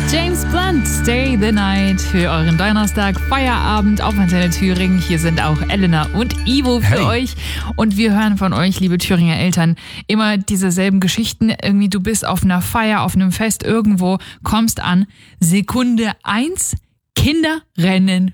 James Blunt, Stay the Night für euren Donnerstag Feierabend auf Antenne Thüringen. Hier sind auch Elena und Ivo für euch. Und wir hören von euch, liebe Thüringer Eltern, immer dieselben Geschichten. Irgendwie du bist auf einer Feier, auf einem Fest irgendwo, kommst an, Sekunde 1, Kinder rennen